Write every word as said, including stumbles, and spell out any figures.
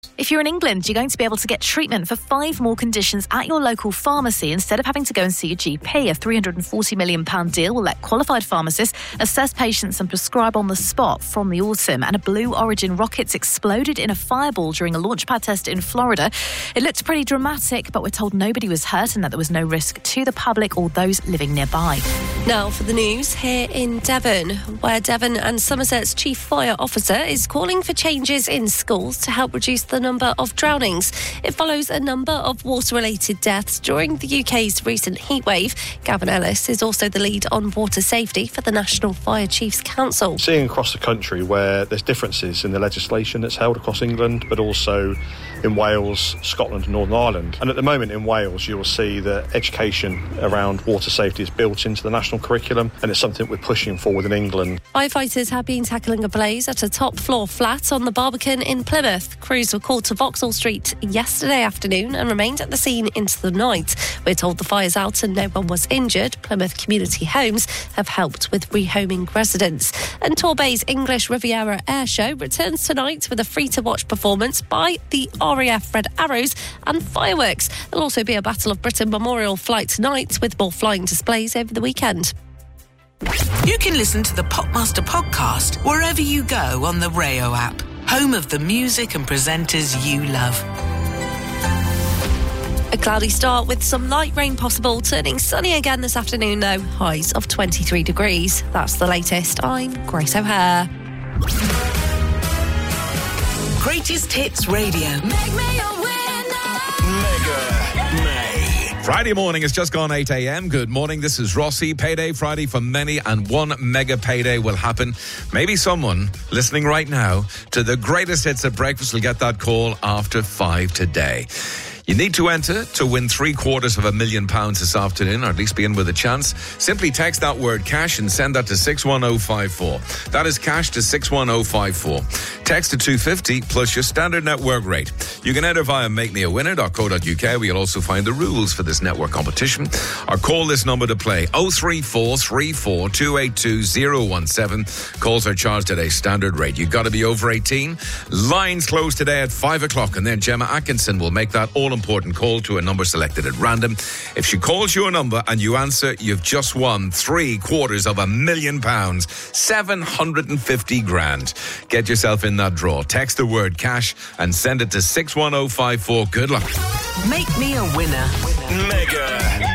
If you're in England, you're going to be able to get treatment for five more conditions at your local pharmacy instead of having to go and see a G P. A three hundred forty million pounds deal will let qualified pharmacists assess patients and prescribe on the spot from the autumn. And a Blue Origin rocket exploded in a fireball during a launchpad test in Florida. It looked pretty dramatic, but we're told nobody was hurt and that there was no risk to the public or those living nearby. Now for the news here in Devon, where Devon and Somerset's Chief Fire Officer is calling for changes in schools to help reduce the number of drownings. It follows a number of water-related deaths during the U K's recent heatwave. Gavin Ellis is also the lead on water safety for the National Fire Chiefs Council. Seeing across the country where there's differences in the legislation that's held across England, but also in Wales, Scotland and Northern Ireland. And at the moment in Wales, you will see that education around water safety is built into the national curriculum, and it's something we're pushing forward in England. Firefighters have been tackling a blaze at a top-floor flat on the Barbican in Plymouth. Crews were called to Vauxhall Street yesterday afternoon and remained at the scene into the night. We're told the fire's out and no one was injured. Plymouth Community Homes have helped with rehoming residents. And Torbay's English Riviera Air Show returns tonight with a free-to-watch performance by the R A F Red Arrows and fireworks. There'll also be a Battle of Britain memorial flight tonight with more flying displays over the weekend. You can listen to the Popmaster podcast wherever you go on the Rayo app, home of the music and presenters you love. A cloudy start with some light rain possible, turning sunny again this afternoon though. Highs of twenty-three degrees. That's the latest. I'm Grace O'Hare. Greatest Hits Radio. Make me a winner. Mega May. Friday morning, it's just gone eight a.m. Good morning, this is Rossi. Payday Friday for many, and one mega payday will happen. Maybe someone listening right now to the greatest hits at breakfast will get that call after five today. You need to enter to win three quarters of a million pounds this afternoon, or at least be in with a chance. Simply text that word cash and send that to six one oh five four. That is cash to six one oh five four. Text to two fifty plus your standard network rate. You can enter via make me a winner dot co dot uk, where you'll also find the rules for this network competition. Or call this number to play, oh three four three four two eight two oh one seven. Calls are charged at a standard rate. You've got to be over eighteen. Lines close today at five o'clock, and then Gemma Atkinson will make that all important call to a number selected at random. If she calls you a number and you answer, you've just won three quarters of a million pounds, seven hundred fifty grand. Get yourself in that draw. Text the word cash and send it to six one oh five four. Good luck. Make me a winner. Mega